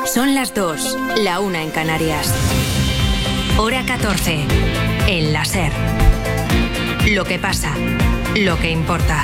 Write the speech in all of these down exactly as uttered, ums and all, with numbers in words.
Son las dos, la una en Canarias. Hora catorce, en la SER. Lo que pasa, lo que importa.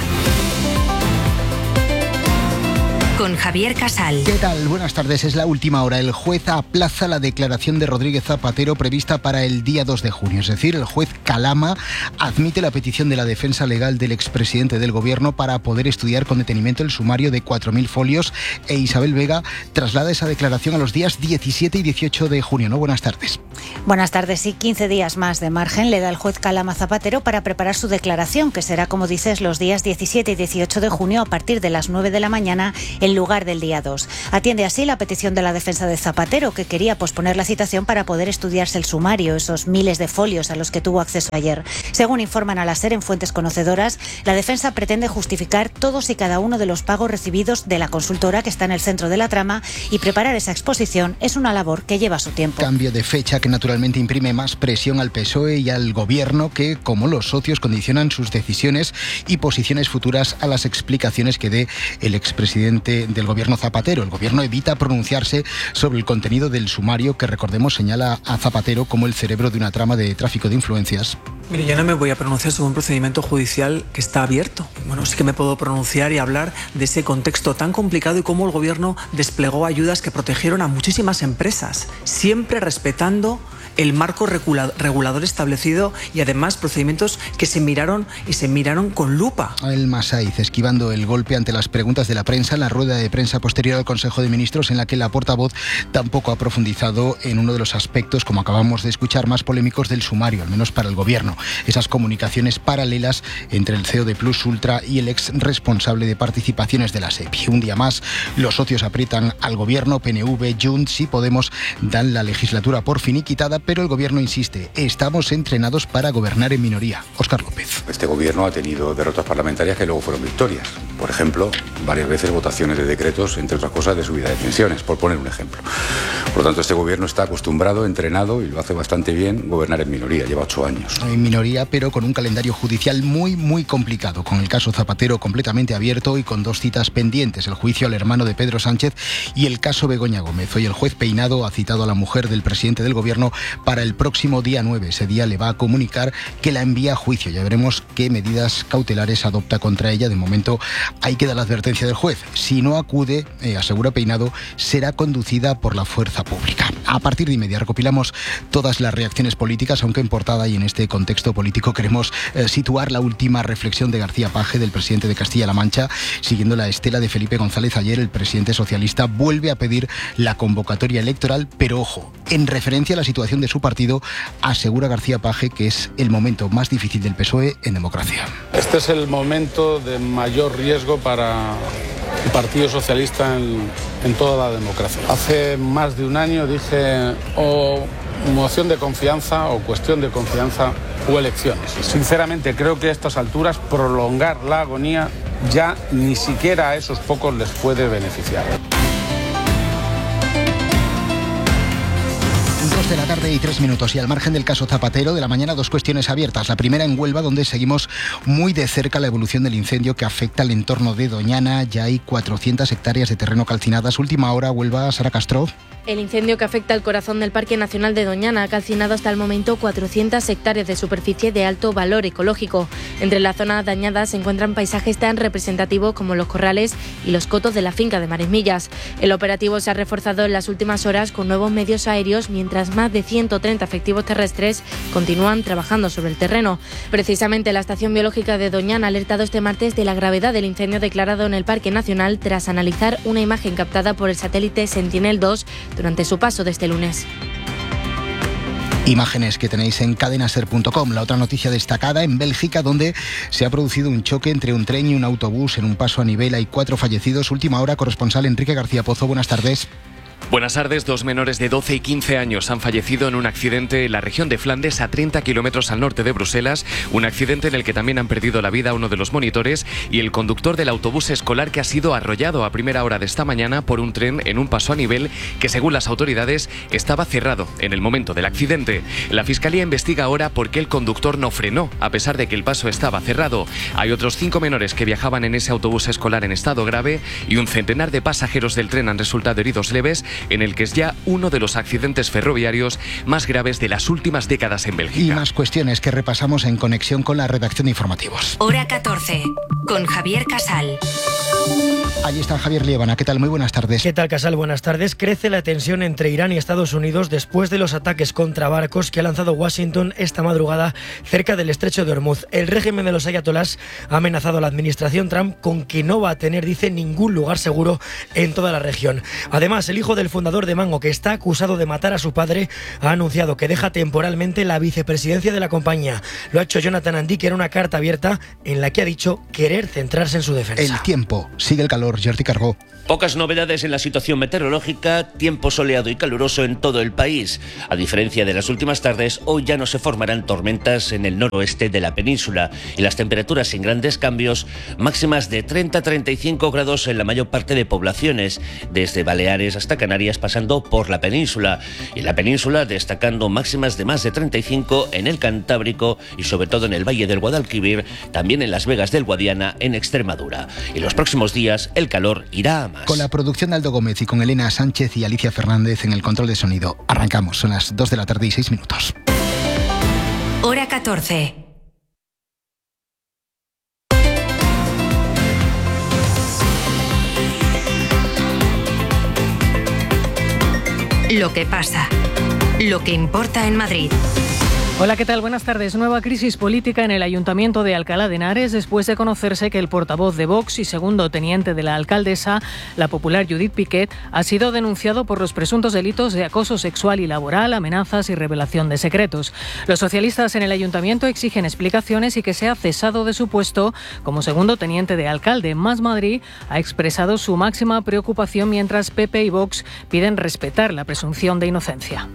Con Javier Casal. ¿Qué tal? Buenas tardes. Es la última hora. El juez aplaza la declaración de Rodríguez Zapatero prevista para el día dos de junio. Es decir, el juez Calama admite la petición de la defensa legal del expresidente del gobierno para poder estudiar con detenimiento el sumario de cuatro mil folios, e Isabel Vega traslada esa declaración a los días diecisiete y dieciocho de junio. ¿No? Buenas tardes. Buenas tardes. Y quince días más de margen le da el juez Calama Zapatero para preparar su declaración, que será, como dices, los días diecisiete y dieciocho de junio a partir de las nueve de la mañana en lugar del día dos. Atiende así la petición de la defensa de Zapatero, que quería posponer la citación para poder estudiarse el sumario, esos miles de folios a los que tuvo acceso ayer. Según informan a la SER en fuentes conocedoras, la defensa pretende justificar todos y cada uno de los pagos recibidos de la consultora que está en el centro de la trama, y preparar esa exposición es una labor que lleva su tiempo. Cambio de fecha que naturalmente imprime más presión al P S O E y al gobierno, que, como los socios, condicionan sus decisiones y posiciones futuras a las explicaciones que dé el expresidente del gobierno Zapatero. El gobierno evita pronunciarse sobre el contenido del sumario, que, recordemos, señala a Zapatero como el cerebro de una trama de tráfico de influencias. Mire, yo no me voy a pronunciar sobre un procedimiento judicial que está abierto. Bueno, sí que me puedo pronunciar y hablar de ese contexto tan complicado y cómo el gobierno desplegó ayudas que protegieron a muchísimas empresas, siempre respetando el marco regulador establecido, y además procedimientos que se miraron y se miraron con lupa. El Masaiz esquivando el golpe ante las preguntas de la prensa en la rueda de prensa posterior al Consejo de Ministros, en la que la portavoz tampoco ha profundizado en uno de los aspectos, como acabamos de escuchar, más polémicos del sumario, al menos para el gobierno: esas comunicaciones paralelas entre el C E O de Plus Ultra y el ex responsable de participaciones de la SEPI. Un día más, los socios aprietan al gobierno. P N V, Junts y Podemos dan la legislatura por finiquitada, pero el gobierno insiste: estamos entrenados para gobernar en minoría. Óscar López. Este gobierno ha tenido derrotas parlamentarias que luego fueron victorias. Por ejemplo, varias veces votaciones de decretos, entre otras cosas, de subida de pensiones, por poner un ejemplo. Por lo tanto, este gobierno está acostumbrado, entrenado, y lo hace bastante bien, gobernar en minoría. Lleva ocho años. En minoría, pero con un calendario judicial muy, muy complicado, con el caso Zapatero completamente abierto y con dos citas pendientes: el juicio al hermano de Pedro Sánchez y el caso Begoña Gómez. Hoy el juez Peinado ha citado a la mujer del presidente del gobierno para el próximo día nueve. Ese día le va a comunicar que la envía a juicio. Ya veremos qué medidas cautelares adopta contra ella. De momento, ahí queda la advertencia del juez: si no acude, eh, asegura Peinado, será conducida por la fuerza pública. A partir de inmediato recopilamos todas las reacciones políticas, aunque en portada y en este contexto político queremos eh, situar la última reflexión de García Page, del presidente de Castilla-La Mancha. Siguiendo la estela de Felipe González, ayer el presidente socialista vuelve a pedir la convocatoria electoral, pero ojo, en referencia a la situación de su partido, asegura García Page que es el momento más difícil del P S O E en democracia. Este es el momento de mayor riesgo para el Partido Socialista en, en toda la democracia. Hace más de un año dije o moción de confianza o cuestión de confianza o elecciones. Sinceramente creo que a estas alturas prolongar la agonía ya ni siquiera a esos pocos les puede beneficiar. dos de la tarde y tres minutos, y al margen del caso Zapatero de la mañana, dos cuestiones abiertas. La primera en Huelva, donde seguimos muy de cerca la evolución del incendio que afecta al entorno de Doñana. Ya hay cuatrocientas hectáreas de terreno calcinadas. Última hora, Huelva, Sara Castro. El incendio que afecta al corazón del Parque Nacional de Doñana ha calcinado hasta el momento cuatrocientas hectáreas de superficie de alto valor ecológico. Entre la zona dañada se encuentran paisajes tan representativos como los corrales y los cotos de la finca de Maresmillas. El operativo se ha reforzado en las últimas horas con nuevos medios aéreos, mientras más de ciento treinta efectivos terrestres continúan trabajando sobre el terreno. Precisamente la Estación Biológica de Doñana ha alertado este martes de la gravedad del incendio declarado en el Parque Nacional tras analizar una imagen captada por el satélite Sentinel dos durante su paso de este lunes. Imágenes que tenéis en cadena ser punto com. La otra noticia destacada en Bélgica, donde se ha producido un choque entre un tren y un autobús en un paso a nivel. Hay cuatro fallecidos. Última hora, corresponsal Enrique García Pozo. Buenas tardes. Buenas tardes. Dos menores de doce y quince años han fallecido en un accidente en la región de Flandes, a treinta kilómetros al norte de Bruselas. Un accidente en el que también han perdido la vida uno de los monitores y el conductor del autobús escolar, que ha sido arrollado a primera hora de esta mañana por un tren en un paso a nivel que, según las autoridades, estaba cerrado en el momento del accidente. La Fiscalía investiga ahora por qué el conductor no frenó, a pesar de que el paso estaba cerrado. Hay otros cinco menores que viajaban en ese autobús escolar en estado grave y un centenar de pasajeros del tren han resultado heridos leves. en el que es ya uno de los accidentes ferroviarios más graves de las últimas décadas en Bélgica. Y más cuestiones que repasamos en conexión con la redacción de informativos. Hora catorce, con Javier Casal. Allí está Javier Liébana. ¿Qué tal? Muy buenas tardes. ¿Qué tal, Casal? Buenas tardes. Crece la tensión entre Irán y Estados Unidos después de los ataques contra barcos que ha lanzado Washington esta madrugada cerca del estrecho de Hormuz. El régimen de los ayatolás ha amenazado a la administración Trump con que no va a tener, dice, ningún lugar seguro en toda la región. Además, el hijo del fundador de Mango, que está acusado de matar a su padre, ha anunciado que deja temporalmente la vicepresidencia de la compañía. Lo ha hecho Jonathan Andy, que era una carta abierta en la que ha dicho querer centrarse en su defensa. El tiempo. Sigue el calor. Jordi Carbó. Pocas novedades en la situación meteorológica, tiempo soleado y caluroso en todo el país. A diferencia de las últimas tardes, hoy ya no se formarán tormentas en el noroeste de la península y las temperaturas sin grandes cambios, máximas de treinta a treinta y cinco grados en la mayor parte de poblaciones, desde Baleares hasta Canarias pasando por la península. Y en la península destacando máximas de más de treinta y cinco en el Cantábrico y sobre todo en el Valle del Guadalquivir, también en Las Vegas del Guadiana en Extremadura. Y los próximos días el calor irá a más. Con la producción de Aldo Gómez y con Elena Sánchez y Alicia Fernández en el control de sonido. Arrancamos, son las dos de la tarde y seis minutos. Hora catorce. Lo que pasa, lo que importa en Madrid. Hola, ¿qué tal? Buenas tardes. Nueva crisis política en el Ayuntamiento de Alcalá de Henares después de conocerse que el portavoz de Vox y segundo teniente de la alcaldesa, la popular Judith Piquet, ha sido denunciado por los presuntos delitos de acoso sexual y laboral, amenazas y revelación de secretos. Los socialistas en el Ayuntamiento exigen explicaciones y que sea cesado de su puesto como segundo teniente de alcalde. Más Madrid ha expresado su máxima preocupación mientras P P y Vox piden respetar la presunción de inocencia.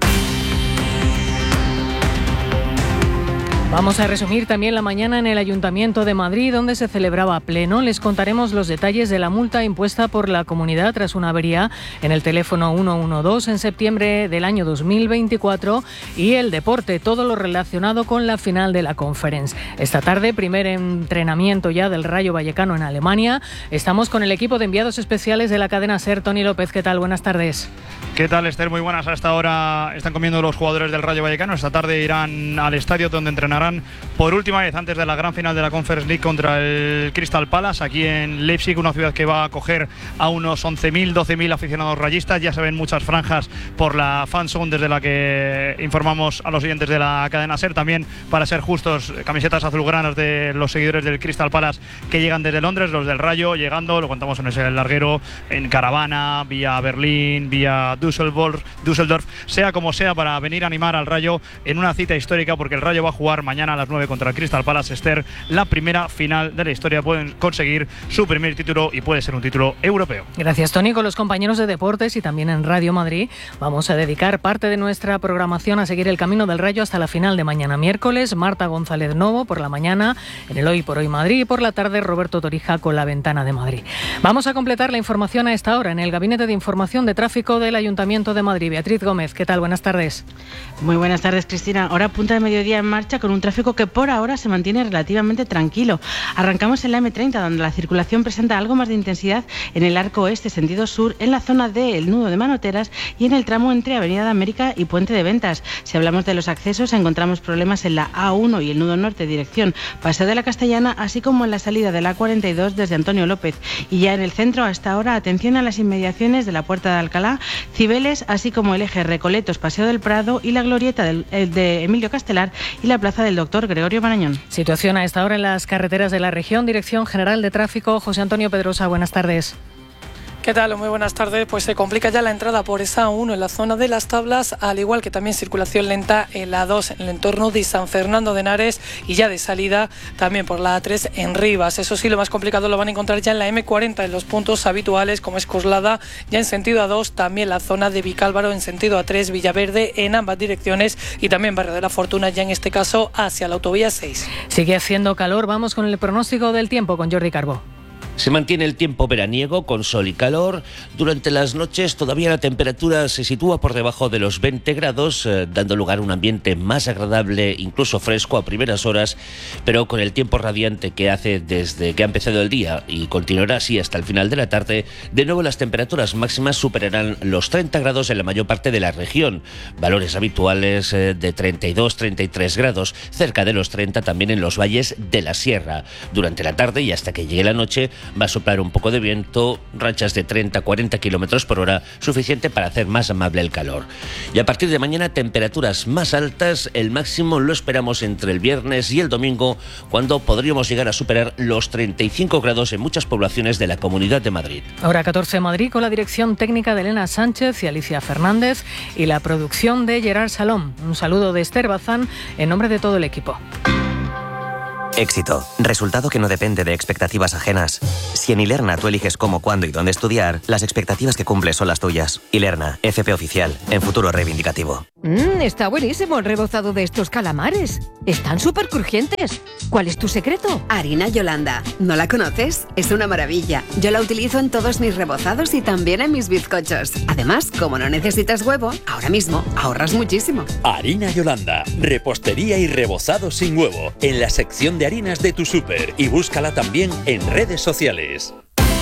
Vamos a resumir también la mañana en el Ayuntamiento de Madrid, donde se celebraba pleno. Les contaremos los detalles de la multa impuesta por la comunidad tras una avería en el teléfono ciento doce en septiembre del año dos mil veinticuatro y el deporte, todo lo relacionado con la final de la Conference. Esta tarde, primer entrenamiento ya del Rayo Vallecano en Alemania. Estamos con el equipo de enviados especiales de la cadena SER. Tony López, ¿qué tal? Buenas tardes. ¿Qué tal, Esther? Muy buenas. A esta hora están comiendo los jugadores del Rayo Vallecano. Esta tarde irán al estadio donde entrenarán por última vez antes de la gran final de la Conference League contra el Crystal Palace, aquí en Leipzig, una ciudad que va a acoger a unos once mil, doce mil aficionados rayistas. Ya se ven muchas franjas por la fanzone desde la que informamos a los oyentes de la cadena SER. También, para ser justos, camisetas azulgranas de los seguidores del Crystal Palace que llegan desde Londres, los del Rayo llegando, lo contamos en ese larguero, en caravana, vía Berlín, vía Düsseldorf, Düsseldorf, sea como sea, para venir a animar al Rayo en una cita histórica, porque el Rayo va a jugar mañana a las nueve contra el Crystal Palace, Esther, la primera final de la historia. Pueden conseguir su primer título y puede ser un título europeo. Gracias, Tony. Con los compañeros de deportes y también en Radio Madrid vamos a dedicar parte de nuestra programación a seguir el camino del Rayo hasta la final de mañana miércoles. Marta González Novo por la mañana en el Hoy por Hoy Madrid y por la tarde Roberto Torija con La Ventana de Madrid. Vamos a completar la información a esta hora en el Gabinete de Información de Tráfico del Ayuntamiento de Madrid. Beatriz Gómez, ¿qué tal? Buenas tardes. Muy buenas tardes, Cristina. Hora punta de mediodía en marcha con un tráfico que por ahora se mantiene relativamente tranquilo. Arrancamos en la eme treinta, donde la circulación presenta algo más de intensidad en el arco oeste sentido sur, en la zona del nudo de Manoteras y en el tramo entre Avenida de América y Puente de Ventas. Si hablamos de los accesos, encontramos problemas en la A uno y el nudo norte dirección Paseo de la Castellana, así como en la salida de la A cuarenta y dos desde Antonio López. Y ya en el centro, hasta ahora, atención a las inmediaciones de la Puerta de Alcalá, Cibeles, así como el eje Recoletos, Paseo del Prado y la glorieta del, de Emilio Castelar y la plaza del Doctor Gregorio Marañón. Situación a esta hora en las carreteras de la región. Dirección General de Tráfico, José Antonio Pedrosa, buenas tardes. ¿Qué tal? Muy buenas tardes. Pues se complica ya la entrada por esa A uno en la zona de Las Tablas, al igual que también circulación lenta en la A dos en el entorno de San Fernando de Henares y ya de salida también por la A tres en Rivas. Eso sí, lo más complicado lo van a encontrar ya en la eme cuarenta en los puntos habituales como es Coslada, ya en sentido A dos, también la zona de Vicálvaro en sentido A tres, Villaverde en ambas direcciones y también Barrio de la Fortuna ya en este caso hacia la autovía seis. Sigue haciendo calor, vamos con el pronóstico del tiempo con Jordi Carbó. Se mantiene el tiempo veraniego con sol y calor. Durante las noches todavía la temperatura se sitúa por debajo de los veinte grados, eh, dando lugar a un ambiente más agradable, incluso fresco a primeras horas, pero con el tiempo radiante que hace desde que ha empezado el día y continuará así hasta el final de la tarde, de nuevo las temperaturas máximas superarán los treinta grados en la mayor parte de la región, valores habituales eh, de treinta y dos a treinta y tres grados, cerca de los treinta también en los valles de la sierra. Durante la tarde y hasta que llegue la noche va a soplar un poco de viento, rachas de treinta a cuarenta kilómetros por hora, suficiente para hacer más amable el calor. Y a partir de mañana, temperaturas más altas, el máximo lo esperamos entre el viernes y el domingo, cuando podríamos llegar a superar los treinta y cinco grados en muchas poblaciones de la Comunidad de Madrid. Hora catorce Madrid, con la dirección técnica de Elena Sánchez y Alicia Fernández y la producción de Gerard Salom. Un saludo de Esther Bazán en nombre de todo el equipo. Éxito. Resultado que no depende de expectativas ajenas. Si en Ilerna tú eliges cómo, cuándo y dónde estudiar, las expectativas que cumples son las tuyas. Ilerna, F P oficial, en futuro reivindicativo. Mmm, está buenísimo el rebozado de estos calamares. Están súper crujientes. ¿Cuál es tu secreto? Harina Yolanda. ¿No la conoces? Es una maravilla. Yo la utilizo en todos mis rebozados y también en mis bizcochos. Además, como no necesitas huevo, ahora mismo ahorras muchísimo. Harina Yolanda. Repostería y rebozado sin huevo. En la sección de harinas de tu súper y búscala también en redes sociales.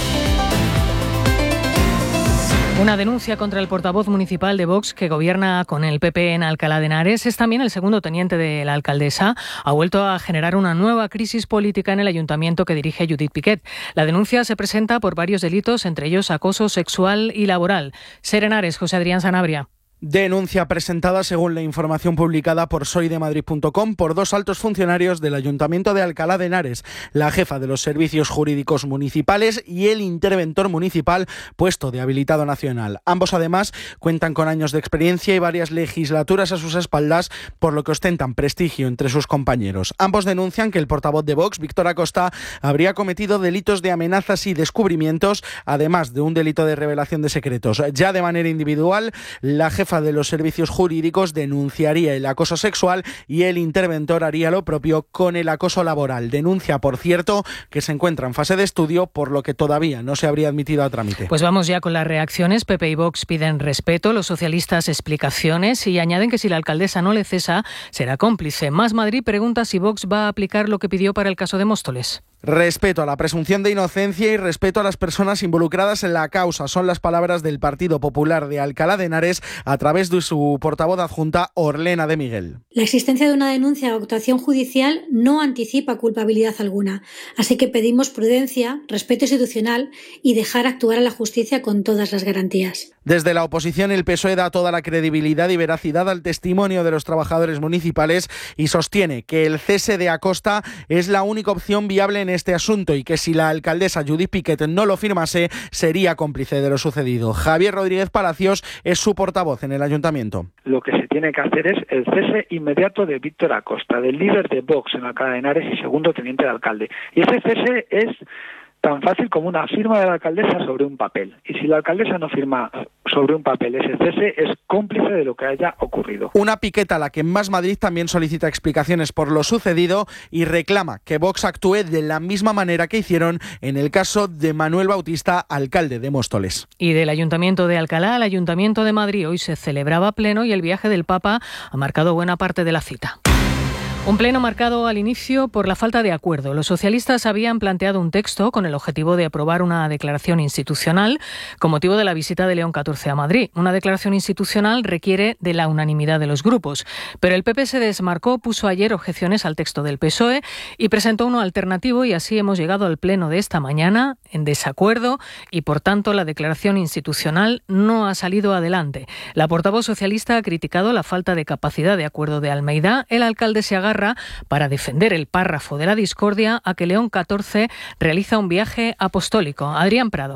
Una denuncia contra el portavoz municipal de Vox que gobierna con el P P en Alcalá de Henares. Es también el segundo teniente de la alcaldesa. Ha vuelto a generar una nueva crisis política en el ayuntamiento que dirige Judith Piquet. La denuncia se presenta por varios delitos, entre ellos acoso sexual y laboral. Ser Henares, José Adrián Sanabria. Denuncia presentada, según la información publicada por soy de madrid punto com, por dos altos funcionarios del Ayuntamiento de Alcalá de Henares, la jefa de los servicios jurídicos municipales y el interventor municipal, puesto de habilitado nacional. Ambos, además, cuentan con años de experiencia y varias legislaturas a sus espaldas, por lo que ostentan prestigio entre sus compañeros. Ambos denuncian que el portavoz de Vox, Víctor Acosta, habría cometido delitos de amenazas y descubrimientos, además de un delito de revelación de secretos. Ya de manera individual, la jefa de los servicios jurídicos denunciaría el acoso sexual y el interventor haría lo propio con el acoso laboral. Denuncia, por cierto, que se encuentra en fase de estudio, por lo que todavía no se habría admitido a trámite. Pues vamos ya con las reacciones. P P y Vox piden respeto, los socialistas explicaciones y añaden que si la alcaldesa no le cesa, será cómplice. Más Madrid pregunta si Vox va a aplicar lo que pidió para el caso de Móstoles. Respeto a la presunción de inocencia y respeto a las personas involucradas en la causa. Son las palabras del Partido Popular de Alcalá de Henares a través de su portavoz adjunta, Orlena de Miguel. La existencia de una denuncia o actuación judicial no anticipa culpabilidad alguna. Así que pedimos prudencia, respeto institucional y dejar actuar a la justicia con todas las garantías. Desde la oposición, el P S O E da toda la credibilidad y veracidad al testimonio de los trabajadores municipales y sostiene que el cese de Acosta es la única opción viable en este asunto y que si la alcaldesa Judith Piquet no lo firmase, sería cómplice de lo sucedido. Javier Rodríguez Palacios es su portavoz en el ayuntamiento. Lo que se tiene que hacer es el cese inmediato de Víctor Acosta, del líder de Vox en Alcalá de Henares y segundo teniente de alcalde. Y ese cese es tan fácil como una firma de la alcaldesa sobre un papel. Y si la alcaldesa no firma sobre un papel ese cese, es cómplice de lo que haya ocurrido. Una piqueta a la que Más Madrid también solicita explicaciones por lo sucedido y reclama que Vox actúe de la misma manera que hicieron en el caso de Manuel Bautista, alcalde de Móstoles. Y del Ayuntamiento de Alcalá al Ayuntamiento de Madrid hoy se celebraba pleno y el viaje del Papa ha marcado buena parte de la cita. Un pleno marcado al inicio por la falta de acuerdo. Los socialistas habían planteado un texto con el objetivo de aprobar una declaración institucional con motivo de la visita de León catorce a Madrid. Una declaración institucional requiere de la unanimidad de los grupos, pero el P P se desmarcó, puso ayer objeciones al texto del P S O E y presentó uno alternativo y así hemos llegado al pleno de esta mañana en desacuerdo y por tanto la declaración institucional no ha salido adelante. La portavoz socialista ha criticado la falta de capacidad de acuerdo de Almeida. El alcalde se agarra para defender el párrafo de la discordia a que León catorce realiza un viaje apostólico. Adrián Prado.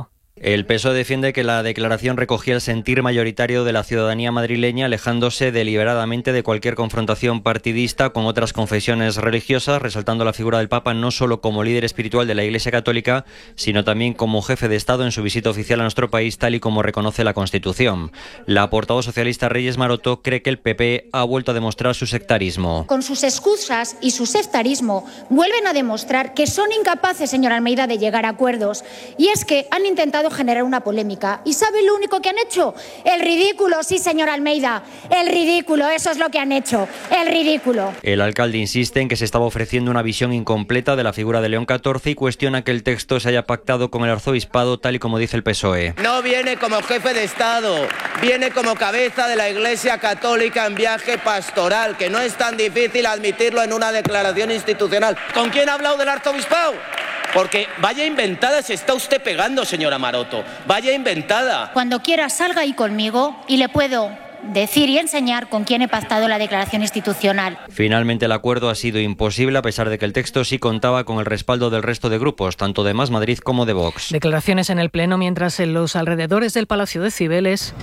El P S O E defiende que la declaración recogía el sentir mayoritario de la ciudadanía madrileña, alejándose deliberadamente de cualquier confrontación partidista con otras confesiones religiosas, resaltando la figura del Papa no solo como líder espiritual de la Iglesia Católica, sino también como jefe de Estado en su visita oficial a nuestro país, tal y como reconoce la Constitución. La portavoz socialista Reyes Maroto cree que el P P ha vuelto a demostrar su sectarismo. Con sus excusas y su sectarismo vuelven a demostrar que son incapaces, señor Almeida, de llegar a acuerdos. Y es que han intentado generar una polémica. ¿Y sabe lo único que han hecho? El ridículo, sí, señor Almeida. El ridículo, eso es lo que han hecho. El ridículo. El alcalde insiste en que se estaba ofreciendo una visión incompleta de la figura de León catorce y cuestiona que el texto se haya pactado con el arzobispado, tal y como dice el P S O E. No viene como jefe de Estado, viene como cabeza de la Iglesia Católica en viaje pastoral, que no es tan difícil admitirlo en una declaración institucional. ¿Con quién ha hablado del arzobispado? Porque vaya inventada se está usted pegando, señora Maroto. Vaya inventada. Cuando quiera salga ahí conmigo y le puedo decir y enseñar con quién he pactado la declaración institucional. Finalmente el acuerdo ha sido imposible a pesar de que el texto sí contaba con el respaldo del resto de grupos, tanto de Más Madrid como de Vox. Declaraciones en el Pleno mientras en los alrededores del Palacio de Cibeles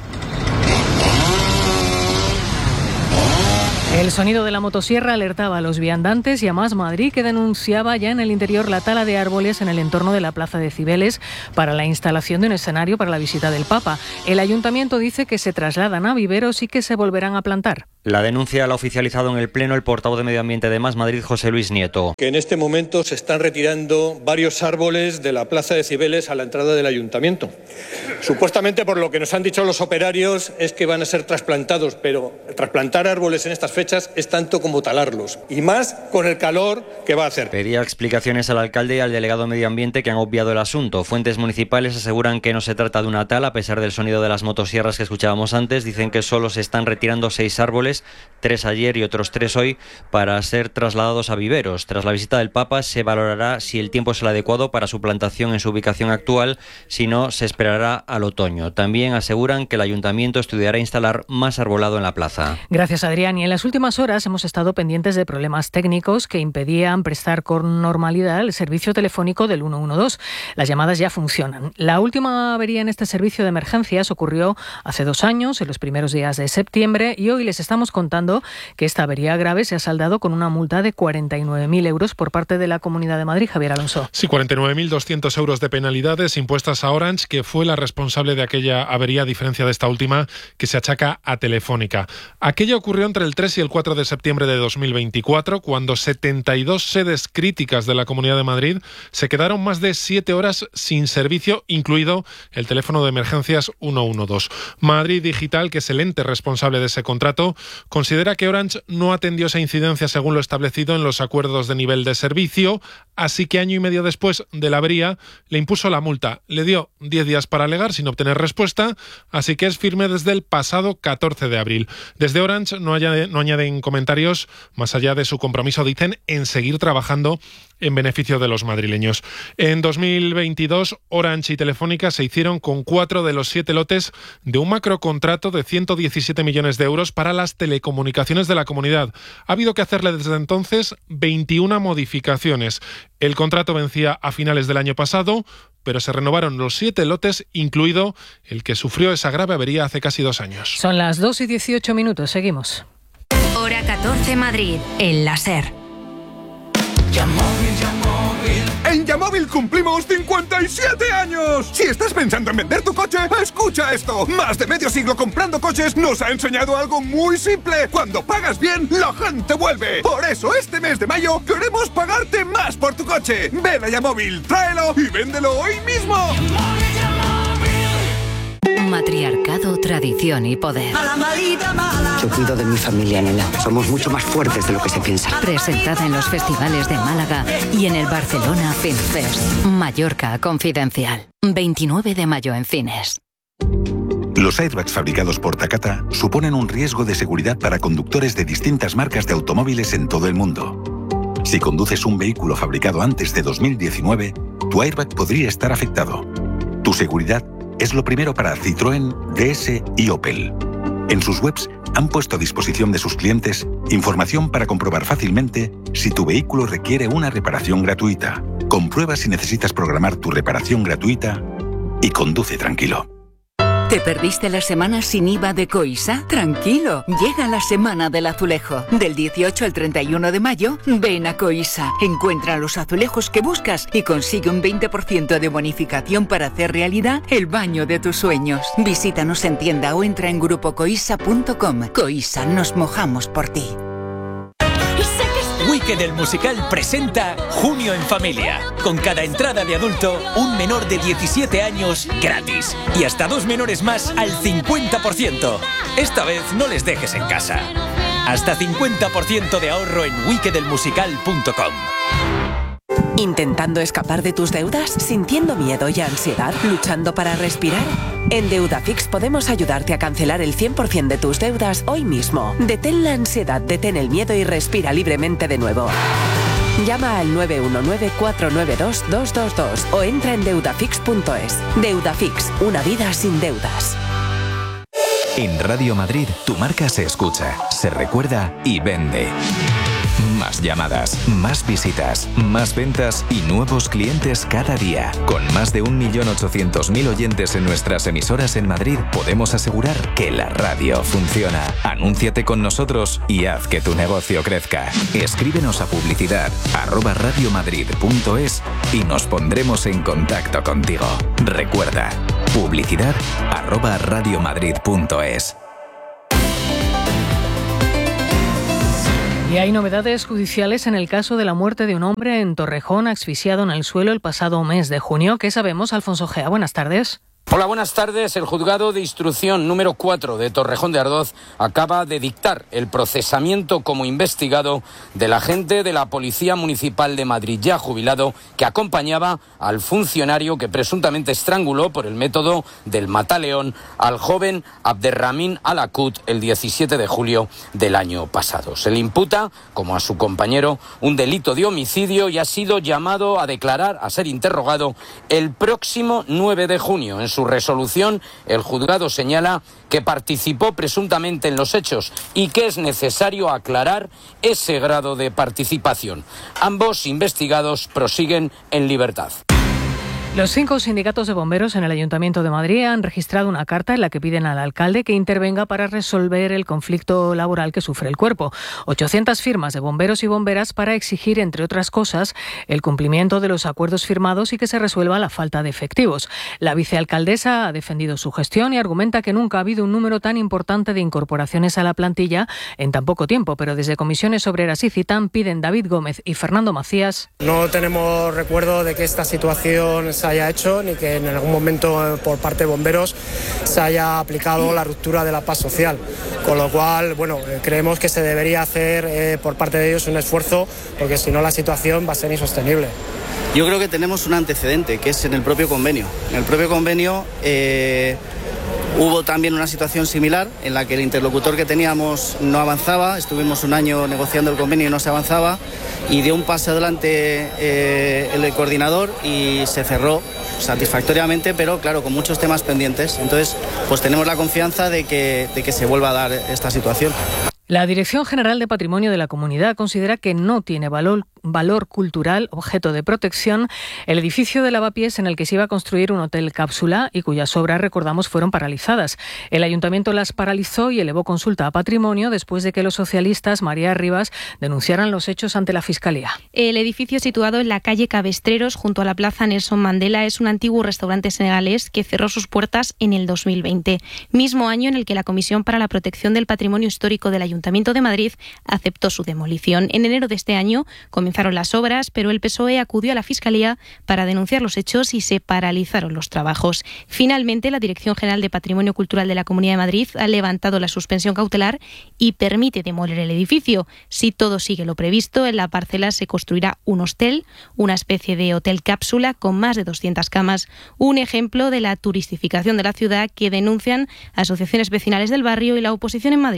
el sonido de la motosierra alertaba a los viandantes y a Más Madrid, que denunciaba ya en el interior la tala de árboles en el entorno de la plaza de Cibeles para la instalación de un escenario para la visita del Papa. El ayuntamiento dice que se trasladan a viveros y que se volverán a plantar. La denuncia la ha oficializado en el Pleno el portavoz de Medio Ambiente de Más Madrid, José Luis Nieto. Que en este momento se están retirando varios árboles de la plaza de Cibeles a la entrada del ayuntamiento. Supuestamente, por lo que nos han dicho los operarios, es que van a ser trasplantados, pero trasplantar árboles en estas fechas es tanto como talarlos, y más con el calor que va a hacer. Pedía explicaciones al alcalde y al delegado de Medio Ambiente, que han obviado el asunto. Fuentes municipales aseguran que no se trata de una tala, a pesar del sonido de las motosierras que escuchábamos antes. Dicen que solo se están retirando seis árboles, tres ayer y otros tres hoy, para ser trasladados a viveros. Tras la visita del Papa se valorará si el tiempo es el adecuado para su plantación en su ubicación actual, si no se esperará al otoño. También aseguran que el ayuntamiento estudiará instalar más arbolado en la plaza. Gracias, Adrián. Y en las últimas horas hemos estado pendientes de problemas técnicos que impedían prestar con normalidad el servicio telefónico del ciento doce. Las llamadas ya funcionan. La última avería en este servicio de emergencias ocurrió hace dos años, en los primeros días de septiembre, y hoy les estamos contando que esta avería grave se ha saldado con una multa de cuarenta y nueve mil euros por parte de la Comunidad de Madrid. Javier Alonso. Sí, cuarenta y nueve mil doscientos euros de penalidades impuestas a Orange, que fue la responsable de aquella avería, a diferencia de esta última, que se achaca a Telefónica. Aquella ocurrió entre el tres y el cuatro de septiembre de dos mil veinticuatro, cuando setenta y dos sedes críticas de la Comunidad de Madrid se quedaron más de siete horas sin servicio, incluido el teléfono de emergencias ciento doce. Madrid Digital, que es el ente responsable de ese contrato, considera que Orange no atendió esa incidencia según lo establecido en los acuerdos de nivel de servicio, así que año y medio después de la avería le impuso la multa. Le dio diez días para alegar sin obtener respuesta, así que es firme desde el pasado catorce de abril. Desde Orange no, haya, no añaden comentarios más allá de su compromiso, dicen, en seguir trabajando en beneficio de los madrileños. En dos mil veintidós, Orange y Telefónica se hicieron con cuatro de los siete lotes de un macrocontrato de ciento diecisiete millones de euros para las telecomunicaciones de la comunidad. Ha habido que hacerle desde entonces veintiuna modificaciones. El contrato vencía a finales del año pasado, pero se renovaron los siete lotes, incluido el que sufrió esa grave avería hace casi dos años. Son las dos y dieciocho minutos. Seguimos. Hora catorce Madrid, el láser. Yamóvil, Yamóvil. En Yamóvil cumplimos cincuenta y siete años. Si estás pensando en vender tu coche, escucha esto. Más de medio siglo comprando coches nos ha enseñado algo muy simple. Cuando pagas bien, la gente vuelve. Por eso este mes de mayo queremos pagarte más por tu coche. Ven a Yamóvil, tráelo y véndelo hoy mismo. Matriarcado, tradición y poder. Yo cuido de mi familia, nena. Somos mucho más fuertes de lo que se piensa. Presentada en los festivales de Málaga y en el Barcelona Film Fest. Mallorca Confidencial. veintinueve de mayo en cines. Los airbags fabricados por Takata suponen un riesgo de seguridad para conductores de distintas marcas de automóviles en todo el mundo. Si conduces un vehículo fabricado antes de dos mil diecinueve, tu airbag podría estar afectado. Tu seguridad es lo primero para Citroën, D S y Opel. En sus webs han puesto a disposición de sus clientes información para comprobar fácilmente si tu vehículo requiere una reparación gratuita. Comprueba si necesitas programar tu reparación gratuita y conduce tranquilo. ¿Te perdiste la semana sin I V A de Coisa? Tranquilo, llega la Semana del Azulejo. Del dieciocho al treinta y uno de mayo, ven a Coisa. Encuentra los azulejos que buscas y consigue un veinte por ciento de bonificación para hacer realidad el baño de tus sueños. Visítanos en tienda o entra en grupo coisa punto com. Coisa, nos mojamos por ti. Wicked el musical presenta Junio en Familia. Con cada entrada de adulto, un menor de diecisiete años gratis. Y hasta dos menores más al cincuenta por ciento. Esta vez no les dejes en casa. Hasta cincuenta por ciento de ahorro en wicked el musical punto com. ¿Intentando escapar de tus deudas? ¿Sintiendo miedo y ansiedad? ¿Luchando para respirar? En Deudafix podemos ayudarte a cancelar el cien por ciento de tus deudas hoy mismo. Detén la ansiedad, detén el miedo y respira libremente de nuevo. Llama al nueve uno nueve, cuatro nueve dos, dos dos dos o entra en deudafix punto es. Deudafix, una vida sin deudas. En Radio Madrid, tu marca se escucha, se recuerda y vende. Más llamadas, más visitas, más ventas y nuevos clientes cada día. Con más de un millón ochocientos mil oyentes en nuestras emisoras en Madrid, podemos asegurar que la radio funciona. Anúnciate con nosotros y haz que tu negocio crezca. Escríbenos a publicidad arroba radiomadrid punto es y nos pondremos en contacto contigo. Recuerda, publicidad arroba radiomadrid punto es. Y hay novedades judiciales en el caso de la muerte de un hombre en Torrejón asfixiado en el suelo el pasado mes de junio. ¿Qué sabemos, Alfonso Gea? Buenas tardes. Hola, buenas tardes. El juzgado de instrucción número cuatro de Torrejón de Ardoz acaba de dictar el procesamiento como investigado del agente de la Policía Municipal de Madrid, ya jubilado, que acompañaba al funcionario que presuntamente estranguló por el método del mataleón al joven Abderramín Alacut el diecisiete de julio del año pasado. Se le imputa, como a su compañero, un delito de homicidio y ha sido llamado a declarar, a ser interrogado, el próximo nueve de junio. En su resolución, el juzgado señala que participó presuntamente en los hechos y que es necesario aclarar ese grado de participación. Ambos investigados prosiguen en libertad. Los cinco sindicatos de bomberos en el Ayuntamiento de Madrid han registrado una carta en la que piden al alcalde que intervenga para resolver el conflicto laboral que sufre el cuerpo. ochocientas firmas de bomberos y bomberas para exigir, entre otras cosas, el cumplimiento de los acuerdos firmados y que se resuelva la falta de efectivos. La vicealcaldesa ha defendido su gestión y argumenta que nunca ha habido un número tan importante de incorporaciones a la plantilla en tan poco tiempo, pero desde Comisiones Obreras y Citán piden David Gómez y Fernando Macías. No tenemos recuerdo de que esta situación se haya hecho ni que en algún momento por parte de bomberos se haya aplicado la ruptura de la paz social, con lo cual, bueno, creemos que se debería hacer eh, por parte de ellos un esfuerzo, porque si no la situación va a ser insostenible. Yo creo que tenemos un antecedente, que es en el propio convenio. En el propio convenio eh, hubo también una situación similar en la que el interlocutor que teníamos no avanzaba, estuvimos un año negociando el convenio y no se avanzaba, y dio un paso adelante eh, el coordinador y se cerró satisfactoriamente, pero claro, con muchos temas pendientes. Entonces, pues tenemos la confianza de que, de que se vuelva a dar esta situación. La Dirección General de Patrimonio de la Comunidad considera que no tiene valor, valor cultural, objeto de protección, el edificio de Lavapiés en el que se iba a construir un hotel cápsula y cuyas obras, recordamos, fueron paralizadas. El Ayuntamiento las paralizó y elevó consulta a Patrimonio después de que los socialistas María Rivas denunciaran los hechos ante la Fiscalía. El edificio situado en la calle Cabestreros, junto a la Plaza Nelson Mandela, es un antiguo restaurante senegalés que cerró sus puertas en el dos mil veinte, mismo año en el que la Comisión para la Protección del Patrimonio Histórico del Ayuntamiento Ayuntamiento de Madrid aceptó su demolición. En enero de este año comenzaron las obras, pero el P S O E acudió a la Fiscalía para denunciar los hechos y se paralizaron los trabajos. Finalmente, la Dirección General de Patrimonio Cultural de la Comunidad de Madrid ha levantado la suspensión cautelar y permite demoler el edificio. Si todo sigue lo previsto, en la parcela se construirá un hostel, una especie de hotel cápsula con más de doscientas camas, un ejemplo de la turistificación de la ciudad que denuncian asociaciones vecinales del barrio y la oposición en Madrid.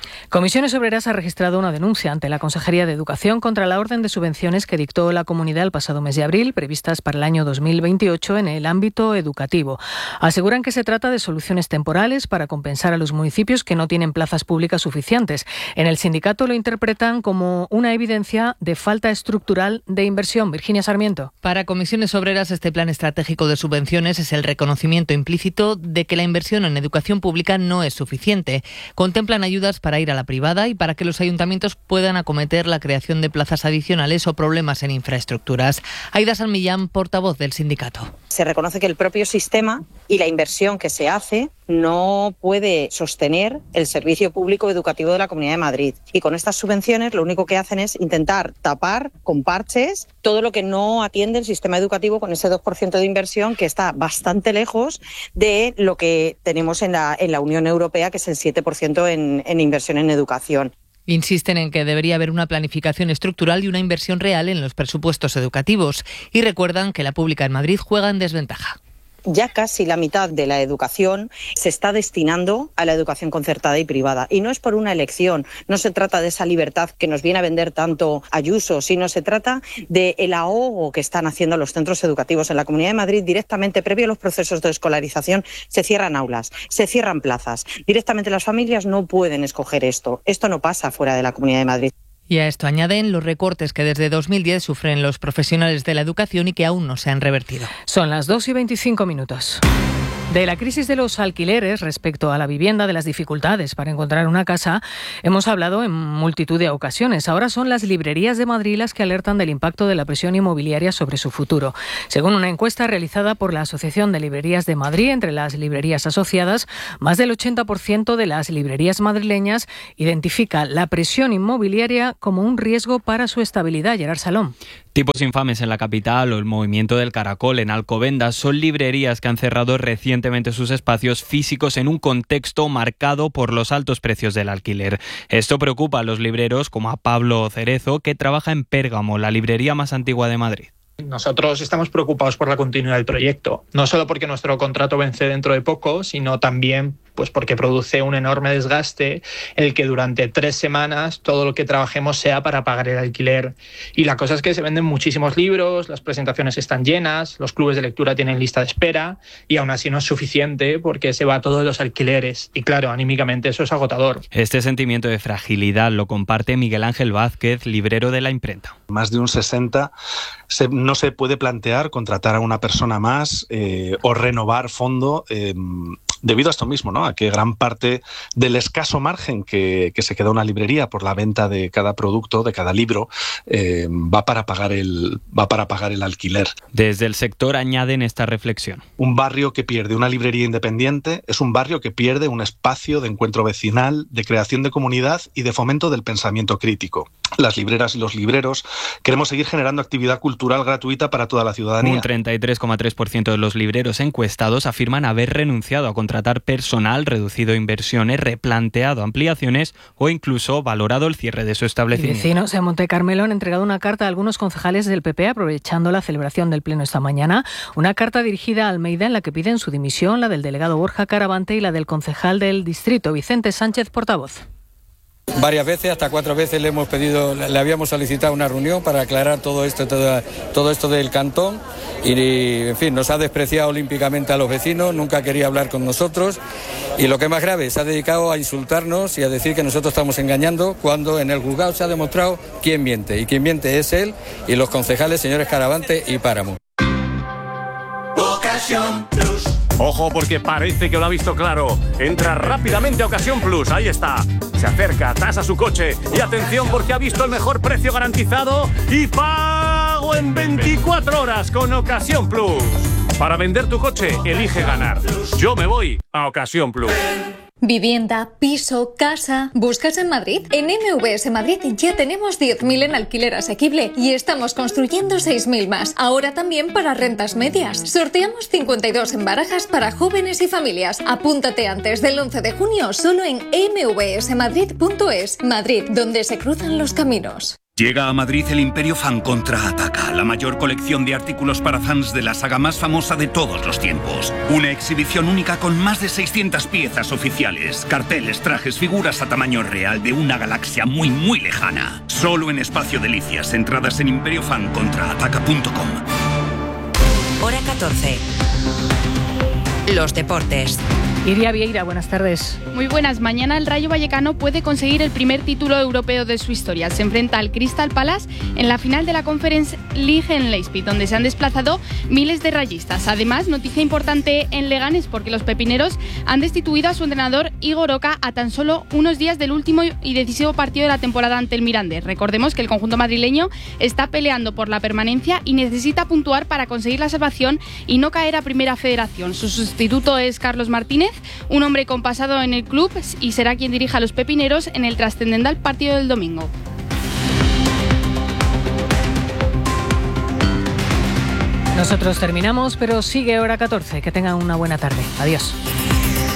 Comisiones Obreras ha registrado una denuncia ante la Consejería de Educación contra la orden de subvenciones que dictó la comunidad el pasado mes de abril, previstas para el año dos mil veintiocho en el ámbito educativo. Aseguran que se trata de soluciones temporales para compensar a los municipios que no tienen plazas públicas suficientes. En el sindicato lo interpretan como una evidencia de falta estructural de inversión. Virginia Sarmiento. Para Comisiones Obreras, este plan estratégico de subvenciones es el reconocimiento implícito de que la inversión en educación pública no es suficiente. Contemplan ayudas para ir a la privada y para que los ayuntamientos puedan acometer la creación de plazas adicionales o problemas en infraestructuras. Aida San Millán, portavoz del sindicato. Se reconoce que el propio sistema y la inversión que se hace no puede sostener el servicio público educativo de la Comunidad de Madrid. Y con estas subvenciones lo único que hacen es intentar tapar con parches todo lo que no atiende el sistema educativo con ese dos por ciento de inversión que está bastante lejos de lo que tenemos en la, en la Unión Europea, que es el siete por ciento en, en inversión en educación. Insisten en que debería haber una planificación estructural y una inversión real en los presupuestos educativos y recuerdan que la pública en Madrid juega en desventaja. Ya casi la mitad de la educación se está destinando a la educación concertada y privada. Y no es por una elección, no se trata de esa libertad que nos viene a vender tanto Ayuso, sino se trata del ahogo que están haciendo los centros educativos. En la Comunidad de Madrid, directamente previo a los procesos de escolarización, se cierran aulas, se cierran plazas. Directamente las familias no pueden escoger esto. Esto no pasa fuera de la Comunidad de Madrid. Y a esto añaden los recortes que desde dos mil diez sufren los profesionales de la educación y que aún no se han revertido. Son las dos y veinticinco minutos. De la crisis de los alquileres respecto a la vivienda, de las dificultades para encontrar una casa, hemos hablado en multitud de ocasiones. Ahora son las librerías de Madrid las que alertan del impacto de la presión inmobiliaria sobre su futuro. Según una encuesta realizada por la Asociación de Librerías de Madrid, entre las librerías asociadas, más del ochenta por ciento de las librerías madrileñas identifica la presión inmobiliaria como un riesgo para su estabilidad. Gerard Salom. Tipos Infames en la capital o el Movimiento del Caracol en Alcobendas son librerías que han cerrado recientemente sus espacios físicos en un contexto marcado por los altos precios del alquiler. Esto preocupa a los libreros como a Pablo Cerezo, que trabaja en Pérgamo, la librería más antigua de Madrid. Nosotros estamos preocupados por la continuidad del proyecto, no solo porque nuestro contrato vence dentro de poco, sino también pues porque produce un enorme desgaste el que durante tres semanas todo lo que trabajemos sea para pagar el alquiler. Y la cosa es que se venden muchísimos libros, las presentaciones están llenas, los clubes de lectura tienen lista de espera y aún así no es suficiente porque se va todo de los alquileres. Y claro, anímicamente eso es agotador. Este sentimiento de fragilidad lo comparte Miguel Ángel Vázquez, librero de La Imprenta. Más de un sesenta se, no se puede plantear contratar a una persona más eh, o renovar fondo eh, debido a esto mismo, ¿no? A que gran parte del escaso margen que, que se queda una librería por la venta de cada producto, de cada libro, eh, va para pagar el va para pagar el alquiler. Desde el sector añaden esta reflexión. Un barrio que pierde una librería independiente es un barrio que pierde un espacio de encuentro vecinal, de creación de comunidad y de fomento del pensamiento crítico. Las libreras y los libreros queremos seguir generando actividad cultural gratuita para toda la ciudadanía. Un treinta y tres coma tres por ciento de los libreros encuestados afirman haber renunciado a contratar personal, reducido inversiones, replanteado ampliaciones o incluso valorado el cierre de su establecimiento. Y vecinos en Monte Carmelo han entregado una carta a algunos concejales del P P aprovechando la celebración del Pleno esta mañana. Una carta dirigida a Almeida en la que piden su dimisión, la del delegado Borja Caravante y la del concejal del distrito, Vicente Sánchez, portavoz. Varias veces, hasta cuatro veces le hemos pedido, le habíamos solicitado una reunión para aclarar todo esto, todo, todo esto del cantón y, en fin, nos ha despreciado olímpicamente a los vecinos, nunca quería hablar con nosotros y lo que es más grave, se ha dedicado a insultarnos y a decir que nosotros estamos engañando cuando en el juzgado se ha demostrado quién miente y quién miente es él y los concejales, señores Caravante y Páramo. Ocasión Plus. Ojo porque parece que lo ha visto claro. Entra rápidamente a Ocasión Plus, ahí está. Se acerca, tasa su coche y atención porque ha visto el mejor precio garantizado y pago en veinticuatro horas con Ocasión Plus. Para vender tu coche, elige ganar. Yo me voy a Ocasión Plus. Vivienda, piso, casa. ¿Buscas en Madrid? En M V S Madrid ya tenemos diez mil en alquiler asequible y estamos construyendo seis mil más. Ahora también para rentas medias. Sorteamos cincuenta y dos en barajas para jóvenes y familias. Apúntate antes del once de junio solo en m v s madrid punto es. Madrid, donde se cruzan los caminos. Llega a Madrid el Imperio Fan Contraataca, la mayor colección de artículos para fans de la saga más famosa de todos los tiempos. Una exhibición única con más de seiscientas piezas oficiales, carteles, trajes, figuras a tamaño real de una galaxia muy muy lejana. Solo en Espacio Delicias, entradas en imperio fan contraataca punto com. Hora catorce. Los deportes. Iria Vieira, buenas tardes. Muy buenas. Mañana el Rayo Vallecano puede conseguir el primer título europeo de su historia. Se enfrenta al Crystal Palace en la final de la Conference League en Leipzig, donde se han desplazado miles de rayistas. Además, noticia importante en Leganés, porque los pepineros han destituido a su entrenador Igor Oca a tan solo unos días del último y decisivo partido de la temporada ante el Mirandés. Recordemos que el conjunto madrileño está peleando por la permanencia y necesita puntuar para conseguir la salvación y no caer a Primera Federación. Su sustituto es Carlos Martínez, un hombre con pasado en el club, y será quien dirija a los pepineros en el trascendental partido del domingo. Nosotros terminamos, pero sigue Hora catorce. Que tengan una buena tarde. Adiós.